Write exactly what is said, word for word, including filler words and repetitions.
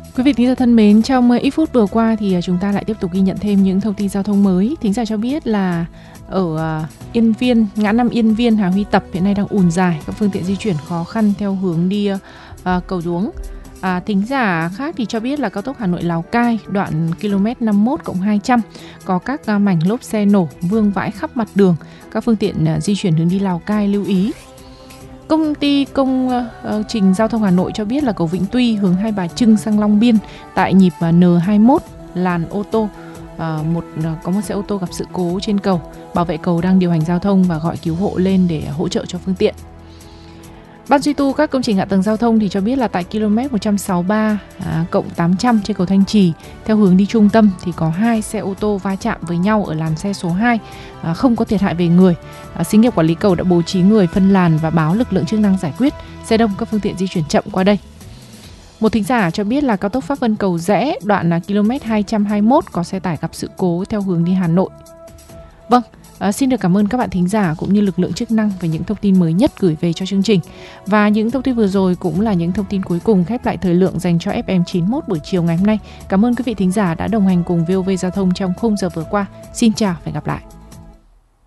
Quý vị thính giả thân mến, trong ít phút vừa qua thì chúng ta lại tiếp tục ghi nhận thêm những thông tin giao thông mới. Thính giả cho biết là ở Yên Viên, ngã năm Yên Viên, Hà Huy Tập hiện nay đang ùn dài, các phương tiện di chuyển khó khăn theo hướng đi uh, cầu Đuống. À, thính giả khác thì cho biết là cao tốc Hà Nội Lào Cai đoạn km năm mươi mốt cộng hai trăm có các uh, mảnh lốp xe nổ vương vãi khắp mặt đường. Các phương tiện uh, di chuyển hướng đi Lào Cai lưu ý. Công ty công uh, trình giao thông Hà Nội cho biết là cầu Vĩnh Tuy hướng Hai Bà Trưng sang Long Biên tại nhịp uh, N hai mươi mốt làn ô tô. Uh, một uh, có một xe ô tô gặp sự cố trên cầu. Bảo vệ cầu đang điều hành giao thông và gọi cứu hộ lên để hỗ trợ cho phương tiện. Ban duy tu các công trình hạ tầng giao thông thì cho biết là tại km một trăm sáu mươi ba à, cộng tám trăm trên cầu Thanh Trì theo hướng đi trung tâm thì có hai xe ô tô va chạm với nhau ở làn xe số hai, à, không có thiệt hại về người. À, xí nghiệp quản lý cầu đã bố trí người phân làn và báo lực lượng chức năng giải quyết. Xe đông các phương tiện di chuyển chậm qua đây. Một thính giả cho biết là cao tốc Pháp Vân Cầu Giẽ đoạn là km hai trăm hai mươi mốt có xe tải gặp sự cố theo hướng đi Hà Nội. Vâng. À, xin được cảm ơn các bạn thính giả cũng như lực lượng chức năng về những thông tin mới nhất gửi về cho chương trình. Và những thông tin vừa rồi cũng là những thông tin cuối cùng khép lại thời lượng dành cho ép em chín mươi mốt buổi chiều ngày hôm nay. Cảm ơn quý vị thính giả đã đồng hành cùng vê o vê Giao thông trong khung giờ vừa qua. Xin chào và hẹn gặp lại.